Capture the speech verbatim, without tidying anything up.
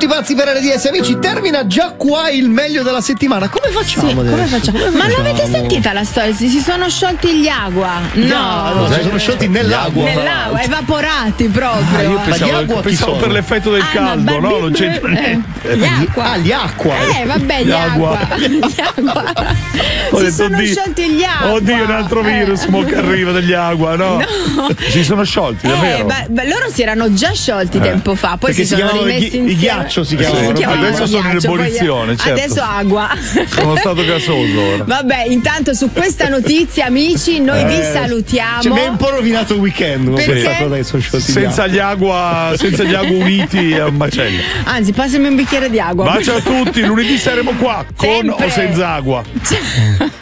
Tutti pazzi per R D S, amici, termina già qua il meglio della settimana. Come facciamo Sì, adesso? come facciamo? Come Ma facciamo? l'avete sentita la storia? Si, si sono sciolti gli agua. No, no, si sono sciolti nell'acqua. nell'acqua, evaporati proprio. Ah, io Ma pensavo, gli acqua chi pensavo sono? per l'effetto del Ah, caldo, ma no? beh, Non c'entra beh, niente. eh, Gli acqua. Ah, gli acqua. Eh, vabbè, gli, Gli acqua. acqua. Gli acqua. Ho Si detto, sono oddio, sciolti gli acqua. Oddio, un altro virus, Eh. mo che arriva degli agua, no? No. Si sono sciolti, Eh, davvero. ma- ma loro si erano già sciolti Eh. tempo fa, poi Perché si si sono chiamavano rimessi ghi- il insieme. ghiaccio si Sì, chiamavano. si chiamavano Adesso sono in ghiaccio, poi- ebollizione, certo. Adesso acqua. Sono stato gasoso ora. Vabbè, intanto su questa notizia, amici, noi vi Eh, salutiamo. Cioè, mi hai un po' rovinato il weekend con Perché? questa cosa che sono sciolti gli Senza acqua. gli agua, senza gli agua uniti è un macello. Anzi, passami un bicchiere di acqua. Bacio a tutti, lunedì saremo qua con Sempre. o senza acqua.